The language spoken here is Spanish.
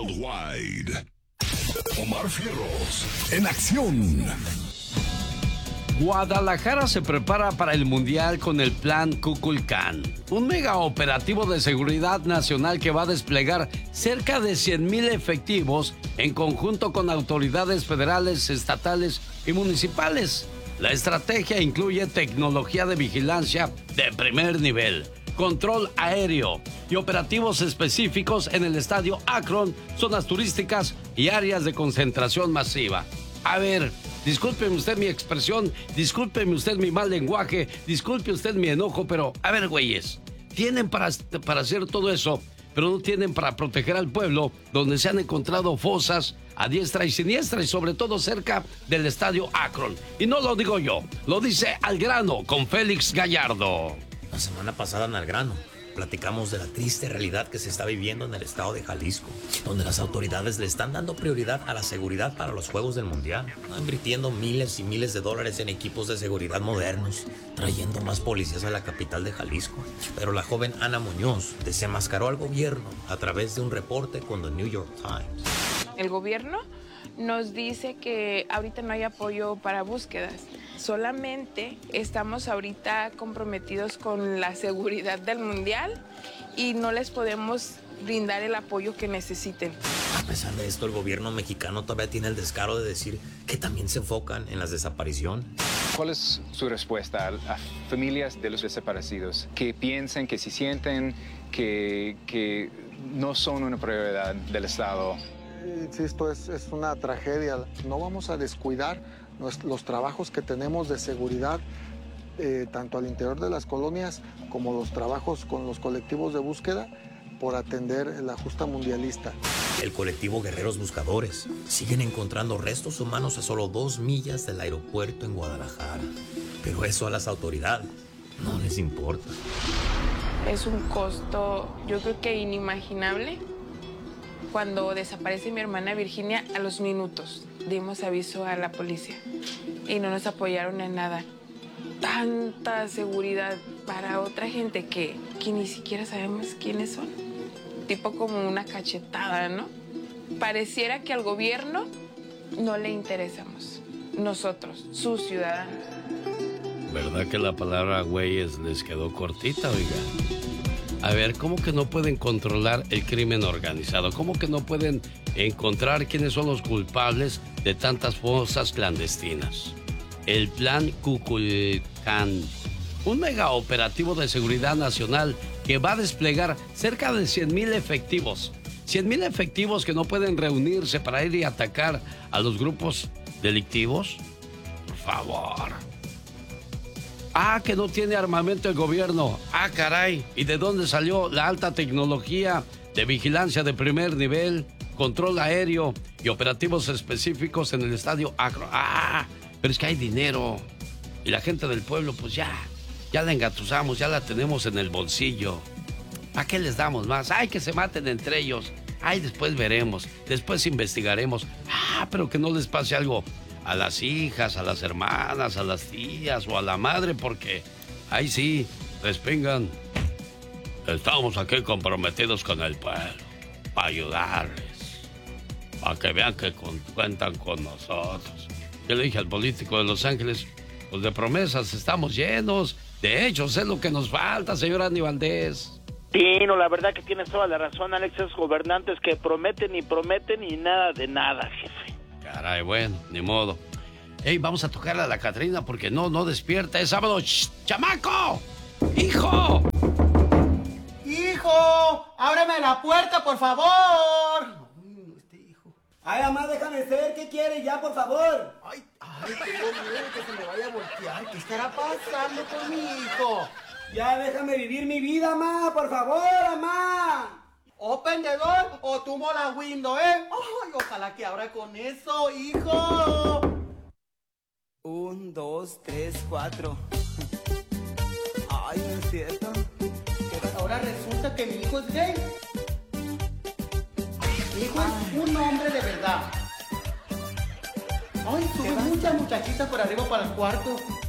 Worldwide. Omar Fierros en acción. Guadalajara se prepara para el Mundial con el Plan Kukulkan, un mega operativo de seguridad nacional que va a desplegar cerca de 100,000 efectivos en conjunto con autoridades federales, estatales y municipales. La estrategia incluye tecnología de vigilancia de primer nivel, control aéreo y operativos específicos en el estadio Akron, zonas turísticas y áreas de concentración masiva. A ver, discúlpeme usted mi expresión, discúlpeme usted mi mal lenguaje, disculpe usted mi enojo, pero a ver, güeyes, tienen para hacer todo eso, pero no tienen para proteger al pueblo, donde se han encontrado fosas a diestra y siniestra y sobre todo cerca del estadio Akron. Y no lo digo yo, lo dice Al Grano con Félix Gallardo. La semana pasada en Al Grano platicamos de la triste realidad que se está viviendo en el estado de Jalisco, donde las autoridades le están dando prioridad a la seguridad para los Juegos del Mundial, invirtiendo miles y miles de dólares en equipos de seguridad modernos, trayendo más policías a la capital de Jalisco. Pero la joven Ana Muñoz desenmascaró al gobierno a través de un reporte con The New York Times. El gobierno nos dice que ahorita no hay apoyo para búsquedas. Solamente estamos ahorita comprometidos con la seguridad del Mundial y no les podemos brindar el apoyo que necesiten. A pesar de esto, el gobierno mexicano todavía tiene el descaro de decir que también se enfocan en las desapariciones. ¿Cuál es su respuesta a familias de los desaparecidos que piensan, que se sienten que no son una prioridad del Estado? Insisto, es una tragedia. No vamos a descuidar los trabajos que tenemos de seguridad, tanto al interior de las colonias como los trabajos con los colectivos de búsqueda por atender la justa mundialista. El colectivo Guerreros Buscadores siguen encontrando restos humanos a solo 2 millas del aeropuerto en Guadalajara. Pero eso a las autoridades no les importa. Es un costo, yo creo que inimaginable. Cuando desaparece mi hermana Virginia, a los minutos dimos aviso a la policía y no nos apoyaron en nada. Tanta seguridad para otra gente que ni siquiera sabemos quiénes son. Tipo como una cachetada, ¿no? Pareciera que al gobierno no le interesamos. Nosotros, sus ciudadanos. ¿Verdad que la palabra güeyes les quedó cortita, oiga? A ver, ¿cómo que no pueden controlar el crimen organizado? ¿Cómo que no pueden encontrar quiénes son los culpables de tantas fosas clandestinas? El Plan Kukulkan, un mega operativo de seguridad nacional que va a desplegar cerca de 100,000 efectivos. 100,000 efectivos que no pueden reunirse para ir y atacar a los grupos delictivos. Por favor. Ah, que no tiene armamento el gobierno. Ah, caray. ¿Y de dónde salió la alta tecnología de vigilancia de primer nivel, control aéreo y operativos específicos en el estadio Akron? Ah, pero es que hay dinero. Y la gente del pueblo, pues ya la engatusamos, ya la tenemos en el bolsillo. ¿A qué les damos más? Ay, que se maten entre ellos. Ay, después veremos, después investigaremos. Ah, pero que no les pase algo a las hijas, a las hermanas, a las tías o a la madre, porque ahí sí, respingan. Estamos aquí comprometidos con el pueblo, para ayudarles, para que vean que cuentan con nosotros. Yo le dije al político de Los Ángeles, pues de promesas estamos llenos, de hechos es lo que nos falta, señor Andy Valdés. Sí, no, la verdad que tienes toda la razón, Alex, esos gobernantes que prometen y nada de nada, jefe. Caray, bueno, ni modo. Ey, vamos a tocarle a la Catrina porque no despierta. Es sábado. ¡Shh! ¡Chamaco! ¡Hijo! ¡Hijo! ¡Ábreme la puerta, por favor! Este hijo. Ay, mamá, déjame ser. ¿Qué quieres ya, por favor? Ay, tengo miedo que se me vaya a voltear. ¿Qué estará pasando con mi hijo? Ya déjame vivir mi vida, mamá, por favor, mamá. Open the door o tumbo la window, ¿eh? Ay, ojalá que abra con eso, hijo. 1, 2, 3, 4. Ay, no es cierto. Ahora resulta que mi hijo es gay. Mi hijo es un hombre de verdad. Ay, tuve muchas muchachitas por arriba para el cuarto.